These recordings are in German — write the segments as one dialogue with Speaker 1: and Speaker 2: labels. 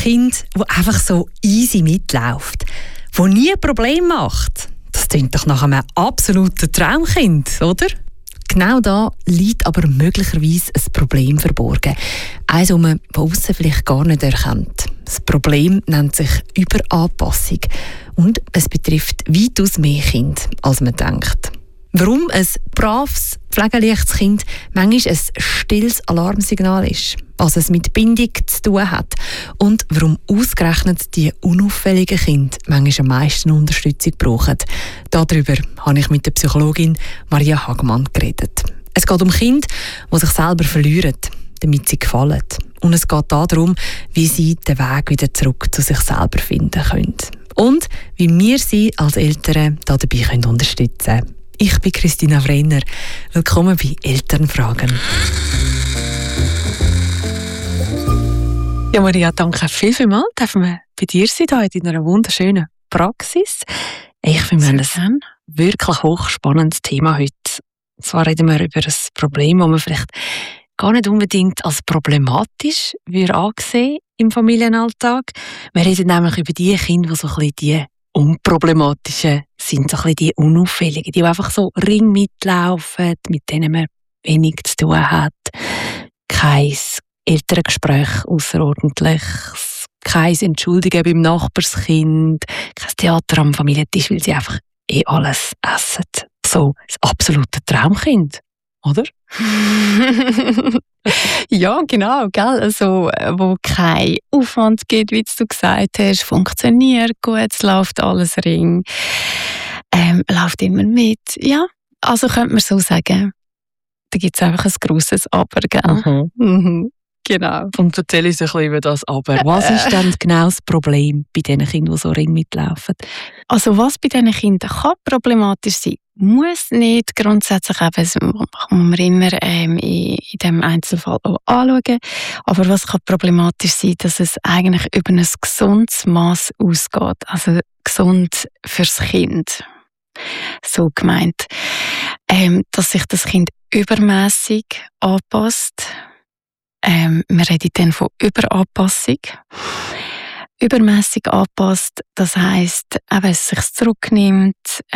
Speaker 1: Kind, das einfach so easy mitläuft, das nie ein Problem macht. Das klingt doch nach einem absoluten Traumkind, oder? Genau da liegt aber möglicherweise ein Problem verborgen. Eines, das man von aussen vielleicht gar nicht erkennt. Das Problem nennt sich Überanpassung. Und es betrifft weitaus mehr Kinder, als man denkt. Warum ein braves, pflegeleichtes Kind manchmal ein stilles Alarmsignal ist, was es mit Bindung zu tun hat und warum ausgerechnet die unauffälligen Kinder manchmal am meisten Unterstützung brauchen. Darüber habe ich mit der Psychologin Maria Hagmann geredet. Es geht um Kinder, die sich selber verlieren, damit sie gefallen. Und es geht darum, wie sie den Weg wieder zurück zu sich selber finden können. Und wie wir sie als Eltern dabei unterstützen können. Ich bin Christina Wrenner. Willkommen bei Elternfragen.
Speaker 2: Ja, Maria, danke vielmals. Dürfen wir bei dir sein, hier in deiner wunderschönen Praxis. Ich finde, wir haben ein wirklich hochspannendes Thema heute. Zwar reden wir über ein Problem, das man vielleicht gar nicht unbedingt als problematisch angesehen im Familienalltag. Wir reden nämlich über die Kinder, die so ein bisschen die unproblematischen sind, so ein bisschen die unauffälligen, die einfach so ring mitlaufen, mit denen man wenig zu tun hat. Kein Elterngespräch außerordentliches, kein Entschuldigen beim Nachbarskind, kein Theater am Familientisch, weil sie einfach alles essen. So das absolute Traumkind, oder? Ja, genau, gell? Also, wo kein Aufwand gibt, wie du gesagt hast, funktioniert gut, es läuft alles ring, läuft immer mit. Ja, also könnte man so sagen, da gibt es einfach ein grosses Aber, gell? Mhm. Genau.
Speaker 1: Und erzähl uns ein bisschen über das Aber. Was ist denn genau das Problem bei diesen Kindern, die so ring mitlaufen?
Speaker 2: Also was bei diesen Kindern kann problematisch sein, muss nicht grundsätzlich eben, das muss man immer in diesem Einzelfall auch anschauen. Aber was kann problematisch sein, dass es eigentlich über ein gesundes Maß ausgeht. Also gesund fürs Kind. So gemeint. Dass sich das Kind übermäßig anpasst. Wir reden dann von Überanpassung. Übermäßig anpasst, das heisst, es sich zurücknimmt,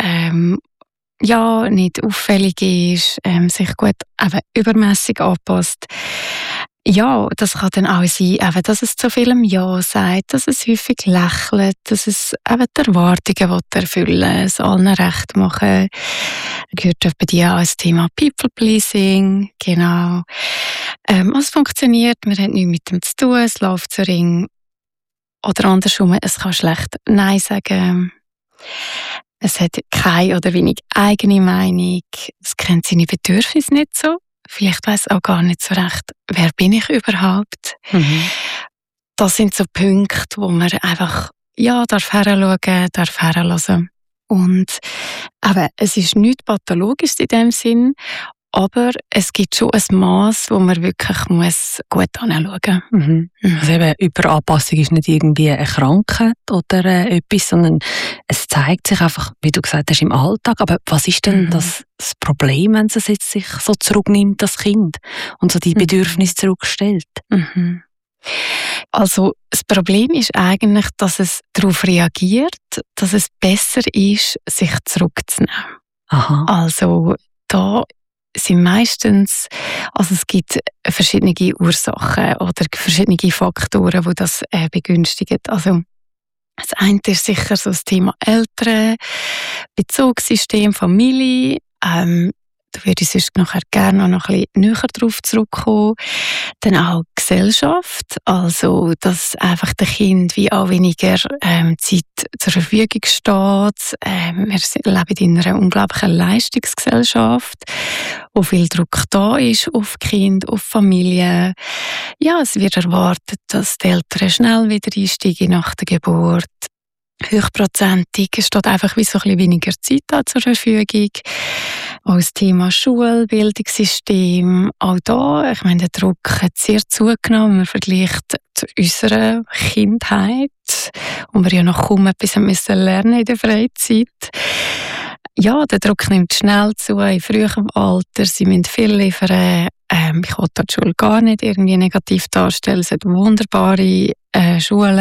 Speaker 2: nicht auffällig ist, sich gut übermäßig anpasst. Ja, das kann dann auch sein, dass es zu vielem Ja sagt, dass es häufig lächelt, dass es die Erwartungen erfüllen, es allen recht machen. Gehört bei dir auch das Thema People-Pleasing, genau. Es funktioniert, man hat nichts mit dem zu tun, es läuft so ring. Oder andersrum, es kann schlecht Nein sagen. Es hat keine oder wenig eigene Meinung. Es kennt seine Bedürfnisse nicht so. Vielleicht weiss auch gar nicht so recht, wer bin ich überhaupt. Mhm. Das sind so Punkte, wo man einfach darf heranschauen, darf heranhören. Und es ist nichts Pathologisches in dem Sinn, aber es gibt schon ein Maß, wo man wirklich gut anschauen muss.
Speaker 1: Mhm. Also eben, Überanpassung ist nicht irgendwie eine Krankheit oder etwas, sondern es zeigt sich einfach, wie du gesagt hast, im Alltag. Aber was ist denn das Problem, wenn es jetzt sich so zurücknimmt, das Kind, und so die Bedürfnisse zurückstellt?
Speaker 2: Mhm. Also das Problem ist eigentlich, dass es darauf reagiert, dass es besser ist, sich zurückzunehmen.
Speaker 1: Aha.
Speaker 2: Also da sind meistens, es gibt verschiedene Ursachen oder verschiedene Faktoren, die das begünstigen. Also das eine ist sicher so das Thema Eltern, Bezugssystem, Familie. Da würde ich sonst nachher gerne noch ein bisschen näher darauf zurückkommen. Dann auch Gesellschaft, also dass einfach dem Kind wie auch weniger Zeit zur Verfügung steht. Wir leben in einer unglaublichen Leistungsgesellschaft, wo viel Druck da ist auf Kind, auf Familie. Ja, es wird erwartet, dass die Eltern schnell wieder einsteigen nach der Geburt. Hochprozentig, es steht einfach wie so ein bisschen weniger Zeit da zur Verfügung. Auch das Thema Schule, Bildungssystem, auch da, ich meine, der Druck hat sehr zugenommen, man vergleicht zu unserer Kindheit, wo wir ja noch kaum etwas lernen in der Freizeit. Ja, der Druck nimmt schnell zu, in frühem Alter, sie müssen viel liefern. Ich will die Schule gar nicht irgendwie negativ darstellen, es hat wunderbare Schulen,